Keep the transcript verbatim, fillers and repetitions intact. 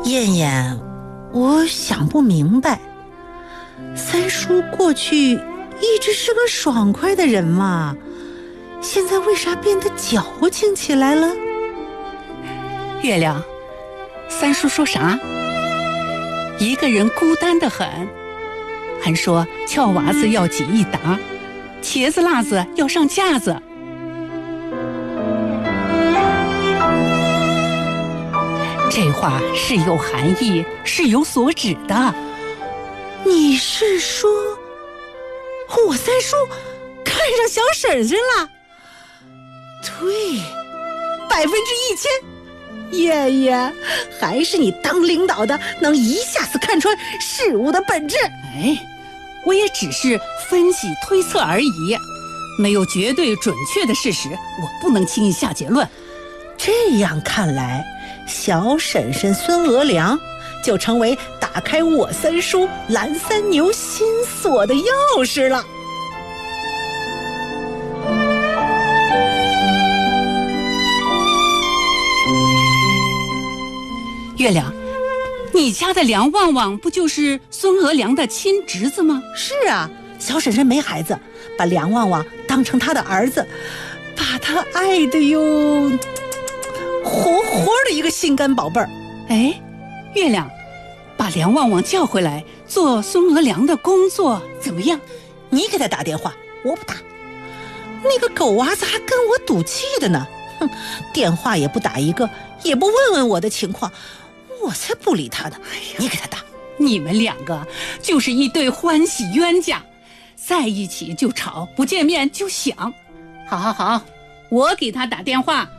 燕燕，我想不明白，三叔过去一直是个爽快的人嘛，现在为啥变得矫情起来了？ 月亮，三叔说啥？一个人孤单得很，还说翘娃子要挤一沓，茄子辣子要上架子。这话是有含义，是有所指的。 你是说我三叔看上小婶婶了？对，百分之一千。燕燕，还是你当领导的能一下子看穿事物的本质。 哎，我也只是分析推测而已，没有绝对准确的事实，我不能轻易下结论。 这样看来，小婶婶孙娥良就成为打开我三叔蓝三牛心锁的钥匙了。 月亮，你家的梁旺旺不就是孙娥良的亲侄子吗？ 是啊，小婶婶没孩子，把梁旺旺当成他的儿子，把他爱的哟活活的一个心肝宝贝儿。 哎，月亮，把梁旺旺叫回来做孙娥良的工作怎么样？ 你给他打电话，我不打。那个狗娃子还跟我赌气的呢，哼，电话也不打一个，也不问问我的情况，我才不理他呢。哎呀，你给他打。 你们两个就是一对欢喜冤家，在一起就吵，不见面就想。好好好，我给他打电话。